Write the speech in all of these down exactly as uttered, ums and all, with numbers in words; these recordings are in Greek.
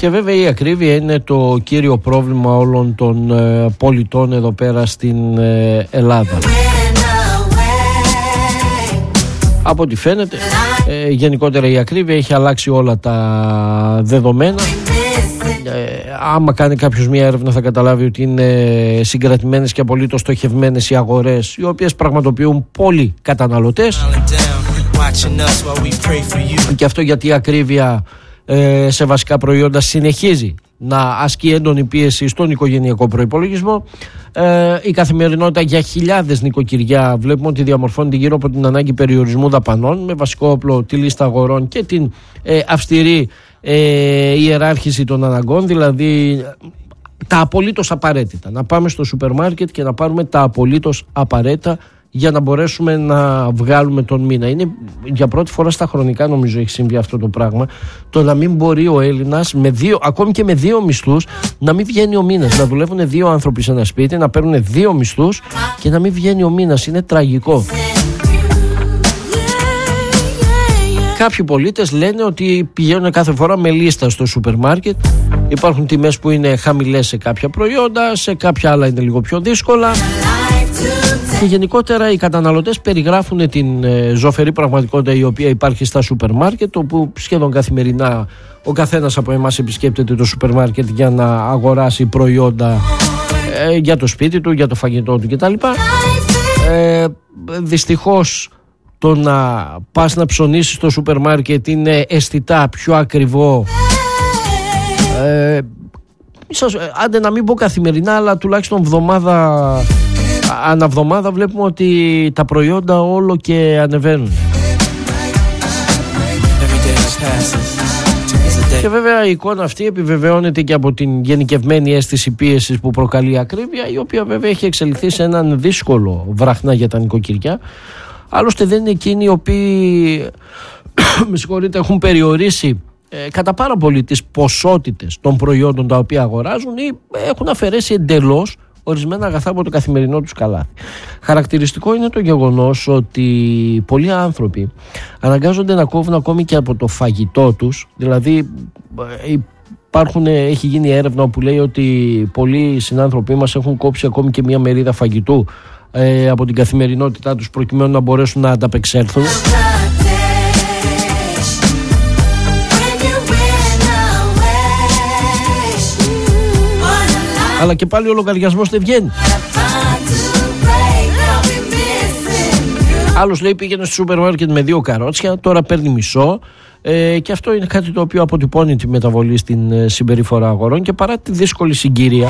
Και βέβαια η ακρίβεια είναι το κύριο πρόβλημα όλων των ε, πολιτών εδώ πέρα στην ε, Ελλάδα. Από ό,τι φαίνεται, ε, γενικότερα η ακρίβεια έχει αλλάξει όλα τα δεδομένα. Ε, άμα κάνει κάποιος μια έρευνα θα καταλάβει ότι είναι συγκρατημένες και απολύτως στοχευμένες οι αγορές, οι οποίες πραγματοποιούν πολλοί καταναλωτές. Και αυτό γιατί η ακρίβεια ε, σε βασικά προϊόντα συνεχίζει να ασκεί έντονη πίεση στον οικογενειακό προϋπολογισμό. Ε, η καθημερινότητα για χιλιάδες νοικοκυριά βλέπουμε ότι διαμορφώνεται γύρω από την ανάγκη περιορισμού δαπανών, με βασικό όπλο τη λίστα αγορών και την ε, αυστηρή ε, ιεράρχηση των αναγκών, δηλαδή τα απολύτως απαραίτητα. Να πάμε στο σούπερ μάρκετ και να πάρουμε τα απολύτως απαραίτητα για να μπορέσουμε να βγάλουμε τον μήνα. Είναι για πρώτη φορά στα χρονικά, νομίζω, έχει συμβεί αυτό το πράγμα. Το να μην μπορεί ο Έλληνας, με δύο, ακόμη και με δύο μισθούς, να μην βγαίνει ο μήνας. Να δουλεύουν δύο άνθρωποι σε ένα σπίτι, να παίρνουν δύο μισθούς και να μην βγαίνει ο μήνας. Είναι τραγικό. Κάποιοι πολίτες λένε ότι πηγαίνουν κάθε φορά με λίστα στο σούπερ μάρκετ. Υπάρχουν τιμές που είναι χαμηλές σε κάποια προϊόντα, σε κάποια άλλα είναι λίγο πιο δύσκολα. Και γενικότερα οι καταναλωτές περιγράφουν την ε, ζωφερή πραγματικότητα η οποία υπάρχει στα σούπερ μάρκετ, όπου σχεδόν καθημερινά ο καθένας από εμάς επισκέπτεται το σούπερ μάρκετ για να αγοράσει προϊόντα ε, για το σπίτι του, για το φαγητό του κτλ. Ε, δυστυχώς το να πας να ψωνίσεις στο σούπερ μάρκετ είναι αισθητά πιο ακριβό. Ε, ίσως, άντε να μην πω καθημερινά, αλλά τουλάχιστον βδομάδα αναβδομάδα βλέπουμε ότι τα προϊόντα όλο και ανεβαίνουν. Και βέβαια η εικόνα αυτή επιβεβαιώνεται και από την γενικευμένη αίσθηση πίεσης που προκαλεί η ακρίβεια, η οποία βέβαια έχει εξελιχθεί σε έναν δύσκολο βραχνά για τα νοικοκυριά. Άλλωστε δεν είναι εκείνοι οι οποίοι με συγχωρείτε, έχουν περιορίσει ε, κατά πάρα πολύ τις ποσότητες των προϊόντων τα οποία αγοράζουν ή έχουν αφαιρέσει εντελώς ορισμένα αγαθά από το καθημερινό τους καλάθι. Χαρακτηριστικό είναι το γεγονός ότι πολλοί άνθρωποι αναγκάζονται να κόβουν ακόμη και από το φαγητό τους. Δηλαδή υπάρχουν, έχει γίνει έρευνα που λέει ότι πολλοί συνάνθρωποι μας έχουν κόψει ακόμη και μια μερίδα φαγητού ε, από την καθημερινότητά τους προκειμένου να μπορέσουν να ανταπεξέλθουν. Αλλά και πάλι ο λογαριασμός δεν βγαίνει. Άλλος λέει πήγαινε στο σούπερ μάρκετ με δύο καρότσια, τώρα παίρνει μισό. Ε, και αυτό είναι κάτι το οποίο αποτυπώνει τη μεταβολή στην ε, συμπεριφορά αγορών. Και παρά τη δύσκολη συγκυρία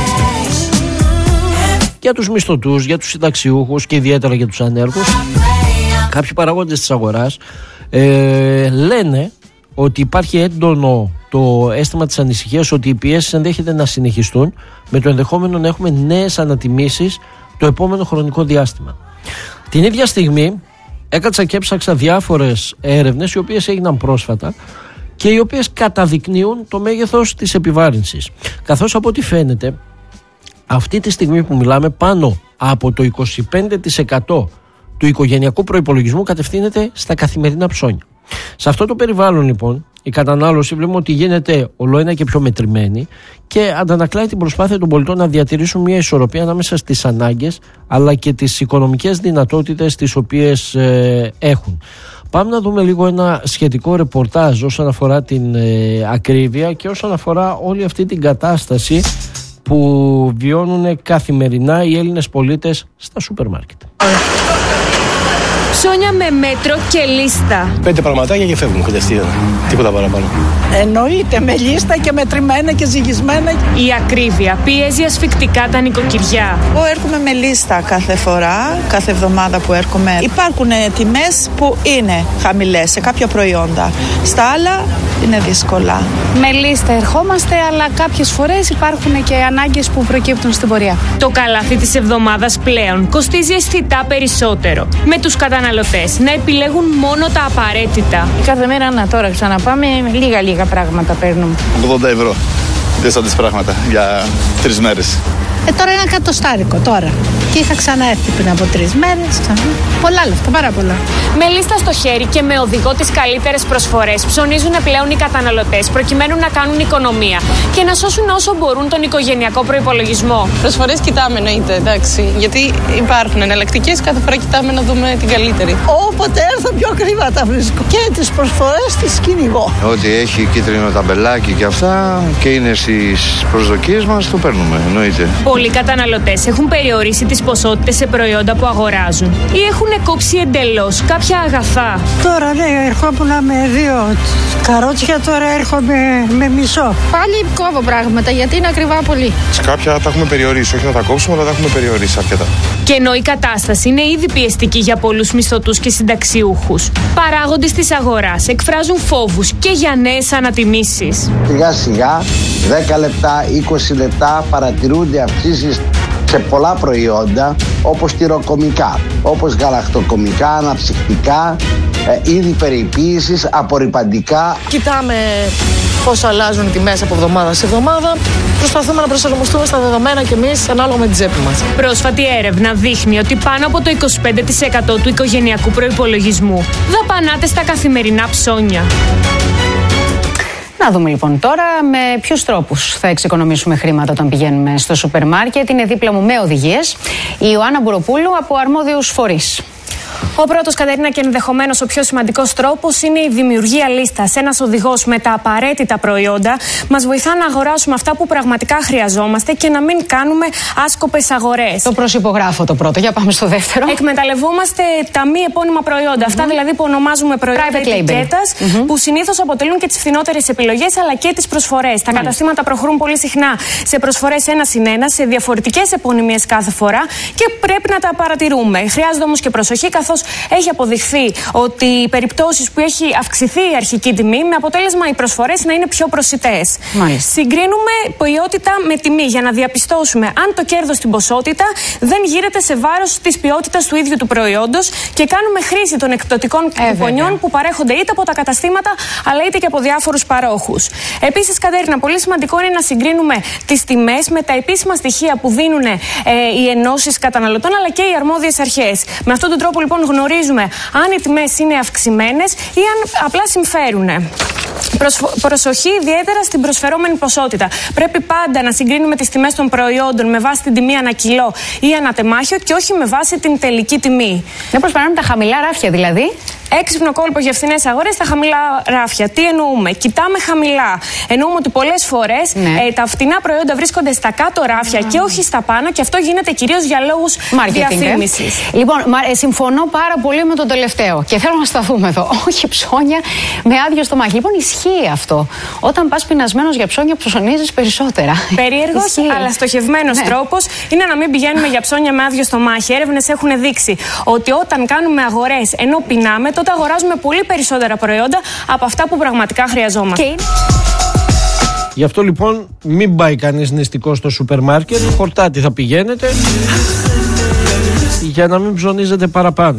για τους μισθωτούς, για τους συνταξιούχους και ιδιαίτερα για τους ανέργους, κάποιοι παραγόντες της αγοράς ε, λένε ότι υπάρχει έντονο το αίσθημα της ανησυχίας ότι οι πιέσεις ενδέχεται να συνεχιστούν, με το ενδεχόμενο να έχουμε νέες ανατιμήσεις το επόμενο χρονικό διάστημα. Την ίδια στιγμή έκατσα και έψαξα διάφορες έρευνες οι οποίες έγιναν πρόσφατα και οι οποίες καταδεικνύουν το μέγεθος της επιβάρυνσης. Καθώς από ό,τι φαίνεται αυτή τη στιγμή που μιλάμε πάνω από το είκοσι πέντε τοις εκατό του οικογενειακού προϋπολογισμού κατευθύνεται στα καθημερινά ψώνια. Σε αυτό το περιβάλλον λοιπόν η κατανάλωση βλέπουμε ότι γίνεται ολοένα και πιο μετρημένη και αντανακλάει την προσπάθεια των πολιτών να διατηρήσουν μια ισορροπία ανάμεσα στις ανάγκες αλλά και τις οικονομικές δυνατότητες τις οποίες ε, έχουν. Πάμε να δούμε λίγο ένα σχετικό ρεπορτάζ όσον αφορά την ε, ακρίβεια και όσον αφορά όλη αυτή την κατάσταση που βιώνουν καθημερινά οι Έλληνες πολίτες στα σούπερ μάρκετ. Ψώνια με μέτρο και λίστα. Πέντε πραγματάκια και φεύγουν, χοντεστήρα. Τίποτα παραπάνω. Εννοείται, με λίστα και μετρημένα και ζυγισμένα. Η ακρίβεια πιέζει ασφυκτικά τα νοικοκυριά. Εγώ έρχομαι με λίστα κάθε φορά, κάθε εβδομάδα που έρχομαι. Υπάρχουν τιμές που είναι χαμηλές σε κάποια προϊόντα. Στα άλλα είναι δύσκολα. Με λίστα ερχόμαστε, αλλά κάποιες φορές υπάρχουν και ανάγκες που προκύπτουν στην πορεία. Το καλάθι της εβδομάδας πλέον κοστίζει αισθητά περισσότερο. Με τους καταναλωτές να επιλέγουν μόνο τα απαραίτητα. Κάθε μέρα να τώρα ξαναπάμε, λίγα λίγα πράγματα παίρνουμε. ογδόντα ευρώ. Δεν σαν τις πράγματα για τρεις μέρες. Ε, τώρα ένα κατοστάρικο τώρα. Και είχα ξαναέρθει πριν από τρεις μέρες. Ξανά. Πολλά λεφτά, πάρα πολλά. Με λίστα στο χέρι και με οδηγό τις καλύτερες προσφορές, ψωνίζουν πλέον οι καταναλωτές προκειμένου να κάνουν οικονομία και να σώσουν όσο μπορούν τον οικογενειακό προϋπολογισμό. Προσφορές κοιτάμε, εννοείται, εντάξει. Γιατί υπάρχουν εναλλακτικές, κάθε φορά κοιτάμε να δούμε την καλύτερη. Όποτε έρθω πιο ακριβά τα βρίσκω. Και τις προσφορές τις κυνηγώ. Ό,τι έχει κίτρινο ταμπελάκι και αυτά και είναι στις προσδοκίες μας, το παίρνουμε, εννοείται. Πολλοί καταναλωτές έχουν περιορίσει τις ποσότητες σε προϊόντα που αγοράζουν ή έχουν κόψει εντελώς κάποια αγαθά. Τώρα ναι, ερχόμουν με δύο καρότσια, τώρα έρχομαι με μισό. Πάλι κόβω πράγματα γιατί είναι ακριβά πολύ. Σε κάποια τα έχουμε περιορίσει, όχι να τα κόψουμε, αλλά τα έχουμε περιορίσει αρκετά. Και ενώ η κατάσταση είναι ήδη πιεστική για πολλούς μισθωτούς και συνταξιούχους, παράγοντες της αγοράς εκφράζουν φόβους και για νέες ανατιμήσεις. Σιγά σιγά, δέκα λεπτά, είκοσι λεπτά παρατηρούνται αυξήσεις σε πολλά προϊόντα, όπως τυροκομικά, όπως γαλακτοκομικά, αναψυκτικά, ε, είδη περιποίησης, απορρυπαντικά. Κοιτάμε πώς αλλάζουν οι τιμές από εβδομάδα σε εβδομάδα. Προσπαθούμε να προσαρμοστούμε στα δεδομένα και εμείς ανάλογα με την τσέπη μας. Πρόσφατη έρευνα δείχνει ότι πάνω από το είκοσι πέντε τοις εκατό του οικογενειακού προϋπολογισμού δαπανάται στα καθημερινά ψώνια. Να δούμε λοιπόν τώρα με ποιους τρόπους θα εξοικονομήσουμε χρήματα όταν πηγαίνουμε στο σούπερ μάρκετ. Είναι δίπλα μου με οδηγίες η Ιωάννα Μπουροπούλου από αρμόδιους φορείς. Ο πρώτος, Κατερίνα, και ενδεχομένως ο πιο σημαντικός τρόπος είναι η δημιουργία λίστας. Ένας οδηγός με τα απαραίτητα προϊόντα μας βοηθά να αγοράσουμε αυτά που πραγματικά χρειαζόμαστε και να μην κάνουμε άσκοπες αγορές. Το προσυπογράφω το πρώτο. Για πάμε στο δεύτερο. Εκμεταλλευόμαστε τα μη επώνυμα προϊόντα. Mm-hmm. Αυτά δηλαδή που ονομάζουμε προϊόντα ετικέτας, mm-hmm. που συνήθως αποτελούν και τις φθηνότερες επιλογές αλλά και τις προσφορές. Τα καταστήματα προχωρούν πολύ συχνά σε προσφορές ένα συν ένα, σε διαφορετικές επωνυμίες κάθε φορά και πρέπει να τα παρατηρούμε. Χρειάζεται όμως και προσοχή, καθώς έχει αποδειχθεί ότι οι περιπτώσεις που έχει αυξηθεί η αρχική τιμή, με αποτέλεσμα οι προσφορές να είναι πιο προσιτές. Μάλιστα. Συγκρίνουμε ποιότητα με τιμή για να διαπιστώσουμε αν το κέρδος στην ποσότητα δεν γύρεται σε βάρος της ποιότητας του ίδιου του προϊόντος και κάνουμε χρήση των εκπτωτικών κουπονιών που παρέχονται είτε από τα καταστήματα αλλά είτε και από διάφορους παρόχους. Επίσης, Κατέρινα, πολύ σημαντικό είναι να συγκρίνουμε τις τιμές με τα επίσημα στοιχεία που δίνουν ε, οι ενώσεις καταναλωτών αλλά και οι αρμόδιες αρχές. Με αυτόν τον τρόπο, λοιπόν, γνωρίζουμε αν οι τιμές είναι αυξημένες ή αν απλά συμφέρουν. Προσοχή ιδιαίτερα στην προσφερόμενη ποσότητα. Πρέπει πάντα να συγκρίνουμε τις τιμές των προϊόντων με βάση την τιμή ανά κιλό ή ανά τεμάχιο και όχι με βάση την τελική τιμή. Δεν προσπερνάμε τα χαμηλά ράφια δηλαδή. Έξυπνο κόλπο για φθηνές αγορές στα χαμηλά ράφια. Τι εννοούμε? Κοιτάμε χαμηλά. Εννοούμε ότι πολλές φορές ναι. ε, τα φτηνά προϊόντα βρίσκονται στα κάτω ράφια mm. και όχι στα πάνω, και αυτό γίνεται κυρίως για λόγους διαφήμισης. Ε. Λοιπόν, ε, συμφωνώ πάρα πολύ με το τελευταίο και θέλω να σταθούμε εδώ. Όχι ψώνια με άδειο στομάχι. Λοιπόν, ισχύει αυτό. Όταν πας πεινασμένος για ψώνια, ψωνίζεις περισσότερα. Περίεργος αλλά στοχευμένος ναι. τρόπος είναι να μην πηγαίνουμε για ψώνια με άδειο στομάχι. Έρευνες έχουν δείξει ότι όταν κάνουμε αγορές ενώ πεινάμε, τότε αγοράζουμε πολύ περισσότερα προϊόντα από αυτά που πραγματικά χρειαζόμαστε. Okay. Γι' αυτό λοιπόν μην πάει κανείς νηστικό στο σούπερ μάρκετ, χορτάτη θα πηγαίνετε για να μην ψωνίζετε παραπάνω.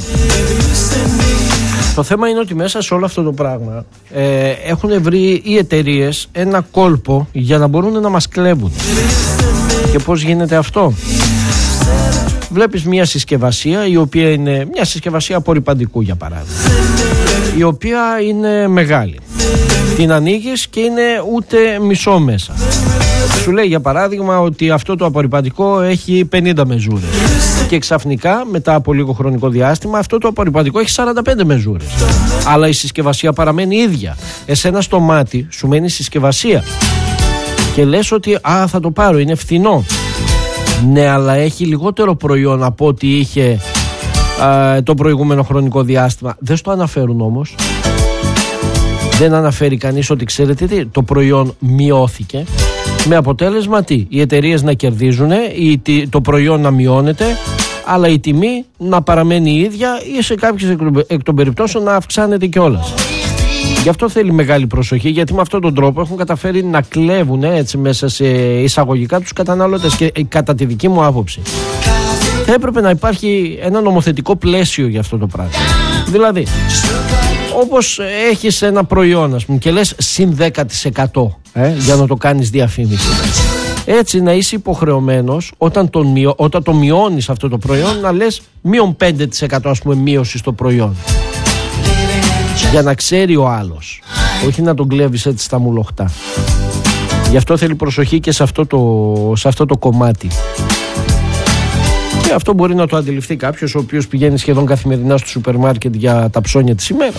Το θέμα είναι ότι μέσα σε όλο αυτό το πράγμα ε, έχουν βρει οι εταιρείες ένα κόλπο για να μπορούν να μας κλέβουν. Και πώς γίνεται αυτό? Βλέπεις μια συσκευασία η οποία είναι μια συσκευασία απορρυπαντικού, για παράδειγμα, η οποία είναι μεγάλη. Την ανοίγεις και είναι ούτε μισό μέσα. Σου λέει για παράδειγμα ότι αυτό το απορρυπαντικό έχει πενήντα μεζούρες και ξαφνικά μετά από λίγο χρονικό διάστημα αυτό το απορρυπαντικό έχει σαράντα πέντε μεζούρες. Αλλά η συσκευασία παραμένει ίδια. Εσένα στο μάτι σου μένει συσκευασία και λες ότι α, θα το πάρω, είναι φθηνό. Ναι, αλλά έχει λιγότερο προϊόν από ό,τι είχε α, το προηγούμενο χρονικό διάστημα. Δεν στο αναφέρουν όμως. Δεν αναφέρει κανείς ότι ξέρετε τι, το προϊόν μειώθηκε. Με αποτέλεσμα τι, οι εταιρείες να κερδίζουν, το προϊόν να μειώνεται, αλλά η τιμή να παραμένει η ίδια ή σε κάποιες εκ των περιπτώσεων να αυξάνεται κιόλας. Γι' αυτό θέλει μεγάλη προσοχή, γιατί με αυτόν τον τρόπο έχουν καταφέρει να κλέβουν έτσι μέσα σε εισαγωγικά τους καταναλώτες και κατά τη δική μου άποψη θα έπρεπε να υπάρχει ένα νομοθετικό πλαίσιο για αυτό το πράγμα. Δηλαδή, όπως έχεις ένα προϊόν ας πούμε, και λες συν δέκα τοις εκατό ε, για να το κάνεις διαφήμιση, Έτσι να είσαι υποχρεωμένος όταν, τον μειώ, όταν το μειώνεις αυτό το προϊόν να λες μείον πέντε τοις εκατό ας πούμε μείωση στο προϊόν, για να ξέρει ο άλλος, όχι να τον κλέβεις έτσι στα μουλοχτά. Γι' αυτό θέλει προσοχή και σε αυτό το, σε αυτό το κομμάτι. Και αυτό μπορεί να το αντιληφθεί κάποιος ο οποίος πηγαίνει σχεδόν καθημερινά στο σούπερ μάρκετ για τα ψώνια της ημέρας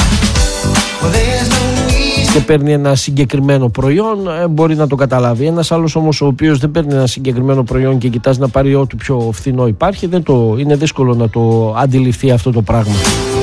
και παίρνει ένα συγκεκριμένο προϊόν, μπορεί να το καταλάβει. Ένας άλλος όμως ο οποίος δεν παίρνει ένα συγκεκριμένο προϊόν και κοιτάζει να πάρει ό,τι πιο φθηνό υπάρχει, δεν το, είναι δύσκολο να το αντιληφθεί αυτό το πράγμα.